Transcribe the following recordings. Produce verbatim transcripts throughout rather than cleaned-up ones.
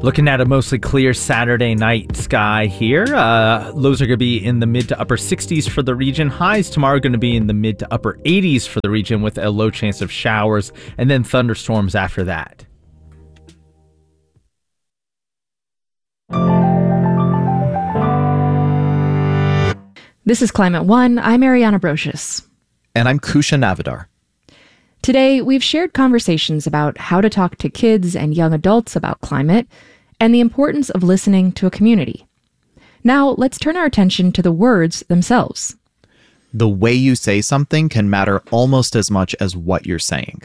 Looking at a mostly clear Saturday night sky here. Uh, lows are going to be in the mid to upper sixties for the region. Highs tomorrow are going to be in the mid to upper eighties for the region with a low chance of showers and then thunderstorms after that. This is Climate One. I'm Ariana Brocious. And I'm Kusha Navidar. Today, we've shared conversations about how to talk to kids and young adults about climate and the importance of listening to a community. Now, let's turn our attention to the words themselves. The way you say something can matter almost as much as what you're saying.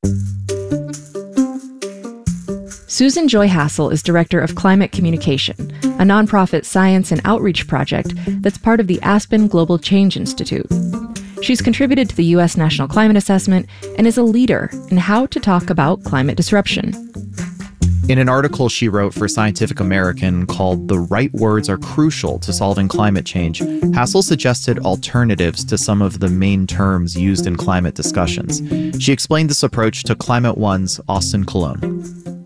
Susan Joy Hassel is Director of Climate Communication, a nonprofit science and outreach project that's part of the Aspen Global Change Institute. She's contributed to the U S National Climate Assessment and is a leader in how to talk about climate disruption. In an article she wrote for Scientific American called "The Right Words Are Crucial to Solving Climate Change," Hassel suggested alternatives to some of the main terms used in climate discussions. She explained this approach to Climate One's Austin Colon.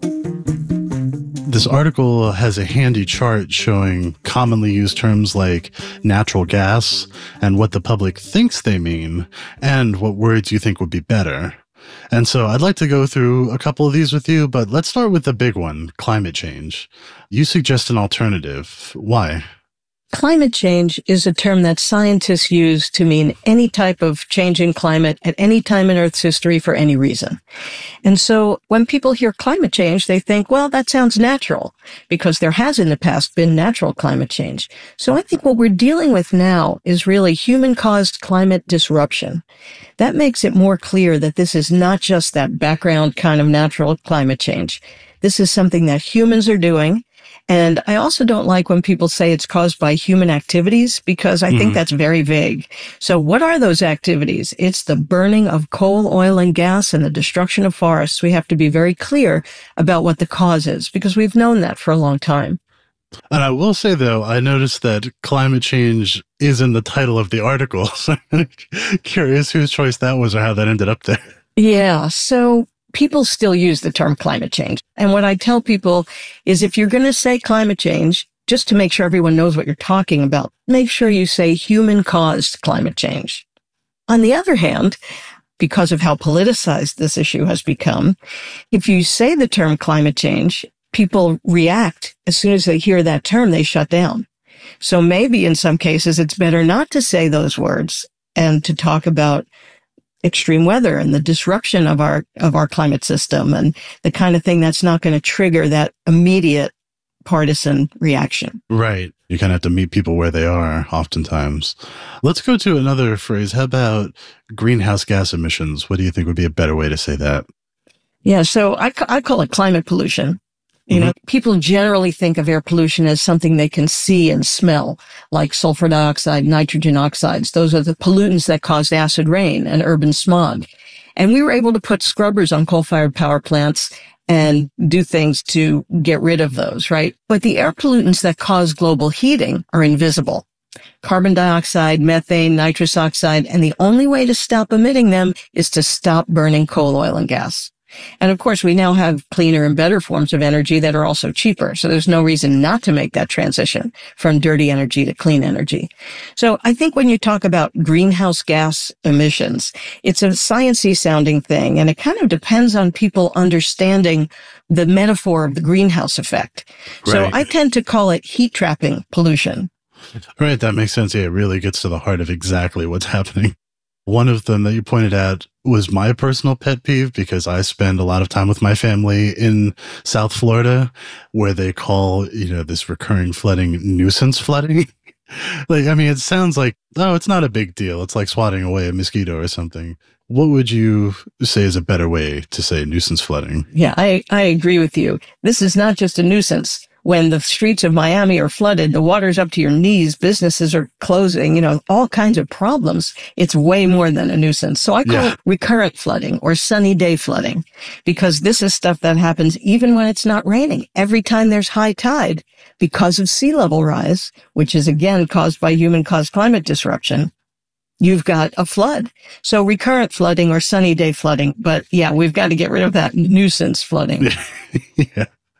This article has a handy chart showing commonly used terms like natural gas and what the public thinks they mean and what words you think would be better. And so I'd like to go through a couple of these with you, but let's start with the big one, climate change. You suggest an alternative. Why? Climate change is a term that scientists use to mean any type of change in climate at any time in Earth's history for any reason. And so when people hear climate change, they think, well, that sounds natural because there has in the past been natural climate change. So I think what we're dealing with now is really human-caused climate disruption. That makes it more clear that this is not just that background kind of natural climate change. This is something that humans are doing. And I also don't like when people say it's caused by human activities because I mm-hmm. think that's very vague. So what are those activities? It's the burning of coal, oil, and gas and the destruction of forests. We have to be very clear about what the cause is because we've known that for a long time. And I will say, though, I noticed that climate change is in the title of the article. So I'm curious whose choice that was or how that ended up there. Yeah, so people still use the term climate change. And what I tell people is if you're going to say climate change, just to make sure everyone knows what you're talking about, make sure you say human-caused climate change. On the other hand, because of how politicized this issue has become, if you say the term climate change, people react. As soon as they hear that term, they shut down. So maybe in some cases, it's better not to say those words and to talk about extreme weather and the disruption of our of our climate system and the kind of thing that's not going to trigger that immediate partisan reaction. Right. You kind of have to meet people where they are oftentimes. Let's go to another phrase. How about greenhouse gas emissions? What do you think would be a better way to say that? Yeah, so I, I call it climate pollution. You know, people generally think of air pollution as something they can see and smell, like sulfur dioxide, nitrogen oxides. Those are the pollutants that caused acid rain and urban smog. And we were able to put scrubbers on coal-fired power plants and do things to get rid of those, right? But the air pollutants that cause global heating are invisible. Carbon dioxide, methane, nitrous oxide, and the only way to stop emitting them is to stop burning coal, oil, and gas. And of course, we now have cleaner and better forms of energy that are also cheaper. So there's no reason not to make that transition from dirty energy to clean energy. So I think when you talk about greenhouse gas emissions, it's a sciencey sounding thing. And it kind of depends on people understanding the metaphor of the greenhouse effect. Right. So I tend to call it heat trapping pollution. Right. That makes sense. Yeah, it really gets to the heart of exactly what's happening. One of them that you pointed out was my personal pet peeve because I spend a lot of time with my family in South Florida where they call, you know, this recurring flooding nuisance flooding. Like, I mean, it sounds like, oh, it's not a big deal. It's like swatting away a mosquito or something. What would you say is a better way to say nuisance flooding? Yeah, I, I agree with you. This is not just a nuisance. When the streets of Miami are flooded, the water's up to your knees, businesses are closing, you know, all kinds of problems. It's way more than a nuisance. So I call yeah. it recurrent flooding or sunny day flooding because this is stuff that happens even when it's not raining. Every time there's high tide because of sea level rise, which is again caused by human-caused climate disruption, you've got a flood. So recurrent flooding or sunny day flooding. But yeah, we've got to get rid of that nuisance flooding. yeah. And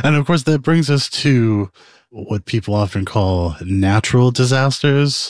And of course, that brings us to what people often call natural disasters.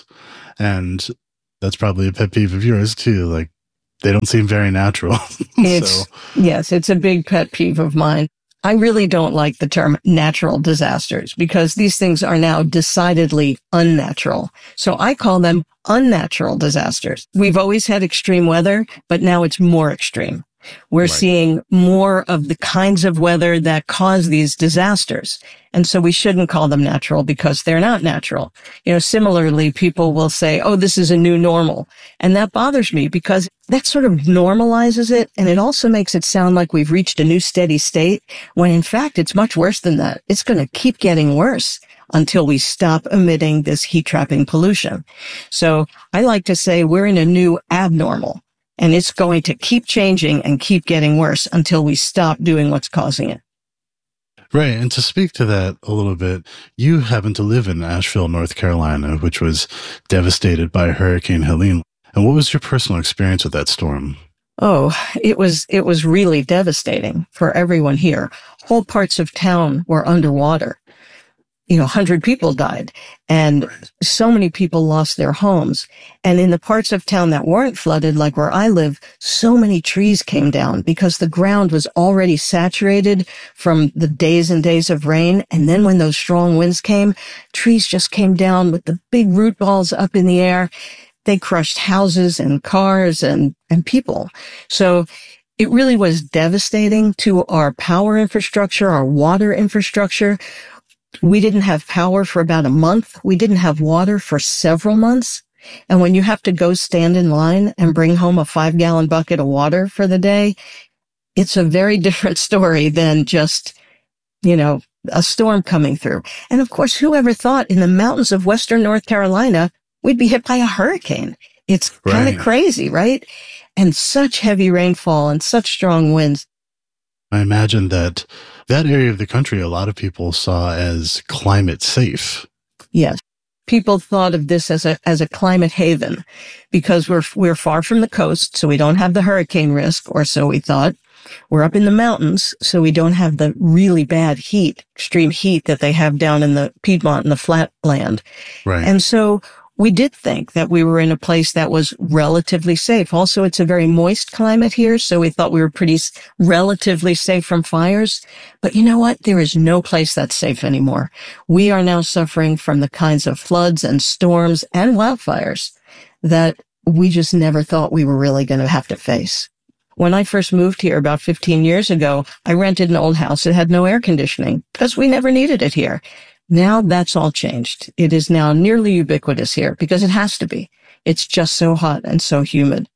And that's probably a pet peeve of yours too. Like, they don't seem very natural. It's, so. Yes, it's a big pet peeve of mine. I really don't like the term natural disasters because these things are now decidedly unnatural. So I call them unnatural disasters. We've always had extreme weather, but now it's more extreme. We're right. seeing more of the kinds of weather that cause these disasters. And so we shouldn't call them natural because they're not natural. You know, similarly, people will say, oh, this is a new normal. And that bothers me because that sort of normalizes it. And it also makes it sound like we've reached a new steady state when in fact, it's much worse than that. It's going to keep getting worse until we stop emitting this heat trapping pollution. So I like to say we're in a new abnormal. And it's going to keep changing and keep getting worse until we stop doing what's causing it. Right. And to speak to that a little bit, you happen to live in Asheville, North Carolina, which was devastated by Hurricane Helene. And what was your personal experience with that storm? Oh, it was, it was really devastating for everyone here. Whole parts of town were underwater. You know, one hundred people died and so many people lost their homes. And in the parts of town that weren't flooded, like where I live, so many trees came down because the ground was already saturated from the days and days of rain. And then when those strong winds came, trees just came down with the big root balls up in the air. They crushed houses and cars and, and people. So it really was devastating to our power infrastructure, our water infrastructure. We didn't have power for about a month. We didn't have water for several months. And when you have to go stand in line and bring home a five gallon bucket of water for the day, it's a very different story than just, you know, a storm coming through. And of course, whoever thought in the mountains of Western North Carolina, we'd be hit by a hurricane. It's kind of right. crazy, right? And such heavy rainfall and such strong winds. I imagine that that area of the country, a lot of people saw as climate safe. Yes. People thought of this as a, as a climate haven because we're, we're far from the coast. So we don't have the hurricane risk, or so we thought. We're up in the mountains. So we don't have the really bad heat, extreme heat that they have down in the Piedmont and the flatland. Right. And so we did think that we were in a place that was relatively safe. Also, it's a very moist climate here, so we thought we were pretty s- relatively safe from fires. But you know what? There is no place that's safe anymore. We are now suffering from the kinds of floods and storms and wildfires that we just never thought we were really going to have to face. When I first moved here about fifteen years ago, I rented an old house that had no air conditioning because we never needed it here. Now that's all changed. It is now nearly ubiquitous here because it has to be. It's just so hot and so humid.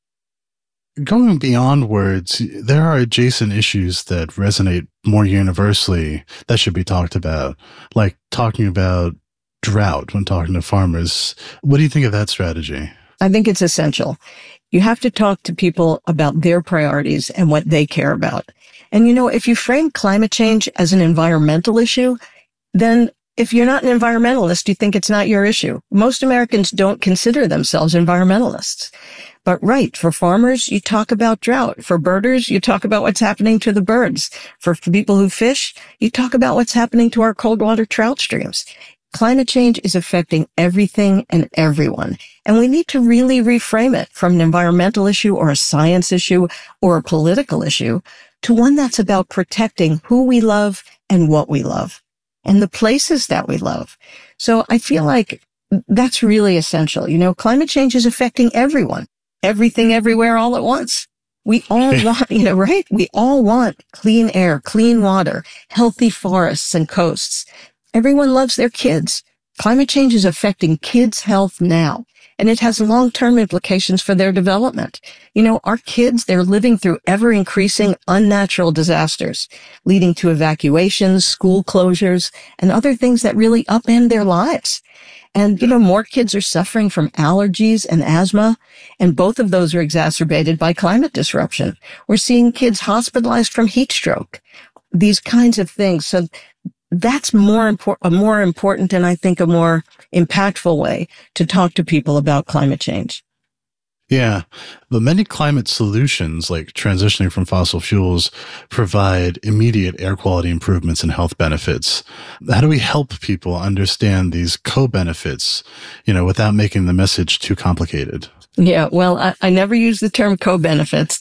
Going beyond words, there are adjacent issues that resonate more universally that should be talked about, like talking about drought when talking to farmers. What do you think of that strategy? I think it's essential. You have to talk to people about their priorities and what they care about. And you know, if you frame climate change as an environmental issue, then if you're not an environmentalist, you think it's not your issue. Most Americans don't consider themselves environmentalists. But right, for farmers, you talk about drought. For birders, you talk about what's happening to the birds. For people who fish, you talk about what's happening to our cold water trout streams. Climate change is affecting everything and everyone. And we need to really reframe it from an environmental issue or a science issue or a political issue to one that's about protecting who we love and what we love and the places that we love. So I feel like that's really essential. You know, climate change is affecting everyone, everything, everywhere, all at once. We all want, you know, right? We all want clean air, clean water, healthy forests and coasts. Everyone loves their kids. Climate change is affecting kids' health now, and it has long-term implications for their development. You know, our kids, they're living through ever-increasing unnatural disasters, leading to evacuations, school closures, and other things that really upend their lives. And, you know, more kids are suffering from allergies and asthma, and both of those are exacerbated by climate disruption. We're seeing kids hospitalized from heat stroke, these kinds of things. So that's more important, a more important and I think a more impactful way to talk to people about climate change. Yeah. But many climate solutions, like transitioning from fossil fuels, provide immediate air quality improvements and health benefits. How do we help people understand these co-benefits, you know, without making the message too complicated? Yeah, well, I, I never use the term co-benefits.